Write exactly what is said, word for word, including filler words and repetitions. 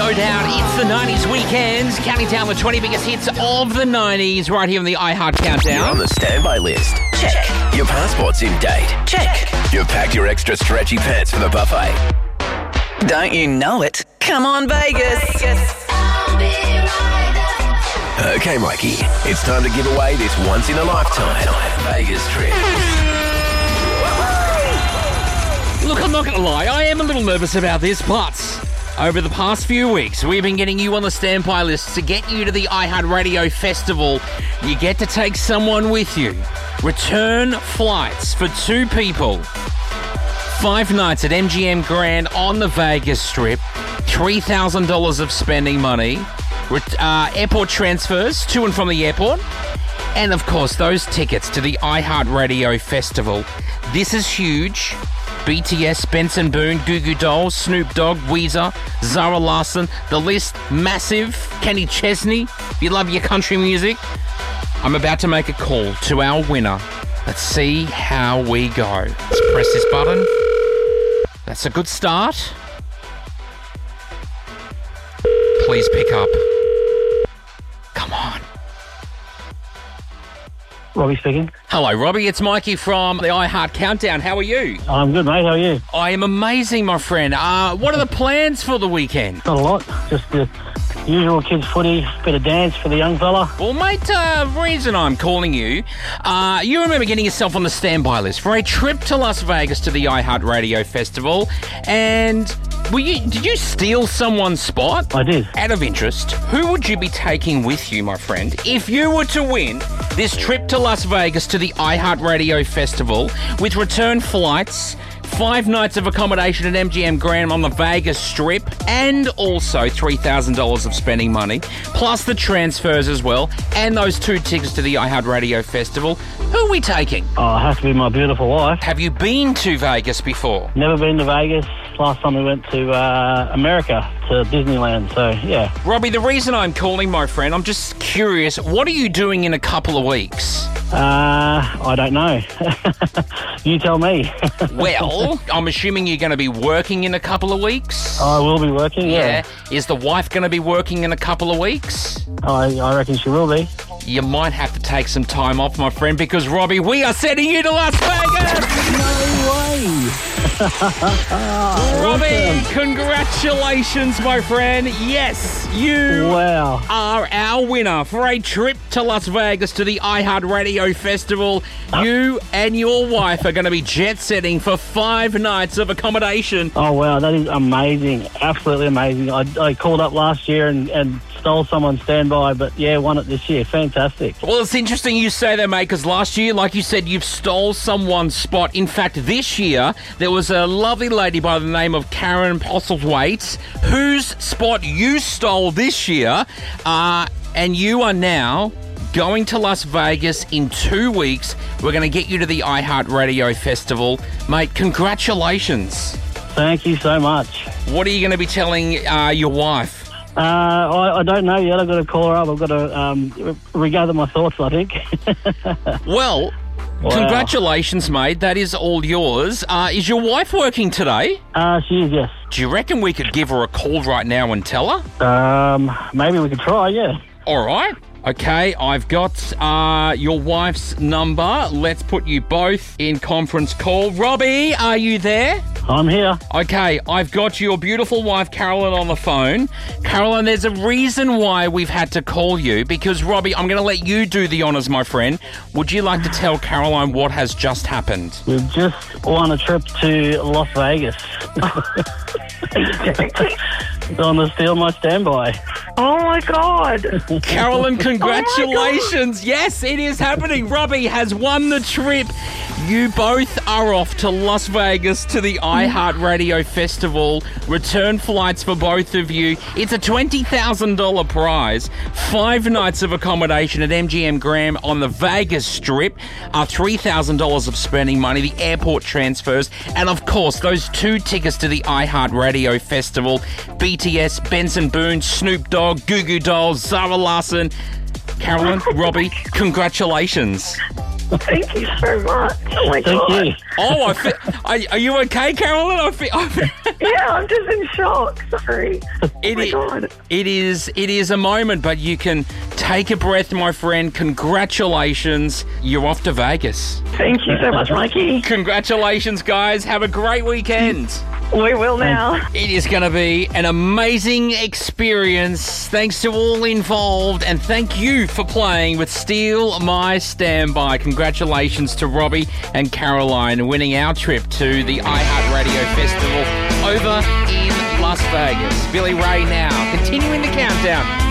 no doubt. It's the nineties weekends, counting down the twenty biggest hits of the nineties right here on the iHeart Countdown. You're on the standby list. Check. Your passport's in date. Check. You've packed your extra stretchy pants for the buffet. Don't you know it? Come on, Vegas. Vegas. I'll be right there. Okay, Mikey, it's time to give away this once-in-a-lifetime Vegas trip. Look, I'm not going to lie, I am a little nervous about this, but over the past few weeks, we've been getting you on the standby list to get you to the iHeart Radio Festival. You get to take someone with you. Return flights for two people. Five nights at M G M Grand on the Vegas Strip. three thousand dollars of spending money. Uh, airport transfers to and from the airport. And, of course, those tickets to the iHeart Radio Festival. This is huge. B T S, Benson Boone, Goo Goo Dolls, Snoop Dogg, Weezer, Zara Larsson. The list, massive. Kenny Chesney, if you love your country music. I'm about to make a call to our winner. Let's see how we go. Let's press this button. That's a good start. Please pick up. Come on. Robbie speaking. Hello, Robbie. It's Mikey from the iHeart Countdown. How are you? I'm good, mate. How are you? I am amazing, my friend. Uh, what are the plans for the weekend? Not a lot. Just the usual kids' footy, bit of dance for the young fella. Well, mate, uh, reason I'm calling you, uh, you remember getting yourself on the standby list for a trip to Las Vegas to the iHeart Radio Festival, and were you, did you steal someone's spot? I did. Out of interest, who would you be taking with you, my friend, if you were to win this trip to Las Vegas to the iHeart Radio Festival with return flights, five nights of accommodation at M G M Grand on the Vegas Strip, and also three thousand dollars of spending money, plus the transfers as well, and those two tickets to the iHeart Radio Festival? Who are we taking? Oh, it has to be my beautiful wife. Have you been to Vegas before? Never been to Vegas. Last time we went to uh, America, to Disneyland, so yeah. Robbie, the reason I'm calling, my friend, I'm just curious, what are you doing in a couple of weeks? Uh, I don't know. You tell me. Well, I'm assuming you're going to be working in a couple of weeks? I will be working, yeah. Yeah. Is the wife going to be working in a couple of weeks? I, I reckon she will be. You might have to take some time off, my friend, because, Robbie, we are sending you to Las Vegas! No way! Robbie, congratulations, my friend. Yes, you wow. are our winner for a trip to Las Vegas to the iHeart Radio Festival. You and your wife are going to be jet-setting for five nights of accommodation. Oh, wow, that is amazing. Absolutely amazing. I, I called up last year and, and stole someone's standby, but, yeah, won it this year. Fantastic. Well, it's interesting you say that, mate, because last year, like you said, you've stole someone's spot. In fact, this year, there was a lovely lady by the name of Karen Postlethwaite whose spot you stole this year, uh, and you are now going to Las Vegas in two weeks. We're going to get you to the iHeart Radio Festival. Mate, congratulations. Thank you so much. What are you going to be telling uh, your wife? Uh, I, I don't know yet. I've got to call her up. I've got to um, regather my thoughts, I think. Well, wow. Congratulations, mate. That is all yours. Uh, is your wife working today? Uh, she is, yes. Do you reckon we could give her a call right now and tell her? Um, maybe we could try, yeah. All right. Okay, I've got uh, your wife's number. Let's put you both in conference call. Robbie, are you there? I'm here. Okay, I've got your beautiful wife, Carolyn, on the phone. Carolyn, there's a reason why we've had to call you, because, Robbie, I'm going to let you do the honours, my friend. Would you like to tell Caroline what has just happened? We've just won a trip to Las Vegas. On the steal my standby. Oh, my God. Carolyn, congratulations. Oh yes, it is happening. Robbie has won the trip. You both are off to Las Vegas to the iHeart Radio Festival. Return flights for both of you. It's a twenty thousand dollars prize. Five nights of accommodation at M G M Grand on the Vegas Strip. Uh, three thousand dollars of spending money, the airport transfers, and, of course, those two tickets to the iHeart Radio Festival. B T S, Benson Boone, Snoop Dogg, Goo Goo Dolls, Zara Larsson. Carolyn, Robbie, congratulations. Thank you so much. Oh, my Thank God. you. Oh, I feel, are, are you okay, Carolyn? I feel, I feel, Yeah, I'm just in shock. Sorry. it, oh, my is, God. it is it is a moment, but you can take a breath, my friend. Congratulations. You're off to Vegas. Thank you so much, Mikey. Congratulations, guys. Have a great weekend. We will now. It is going to be an amazing experience. Thanks to all involved, and thank you for playing with Steal My Standby. Congratulations to Robbie and Caroline winning our trip to the iHeartRadio Festival over in Las Vegas. Billy Ray now, continuing the countdown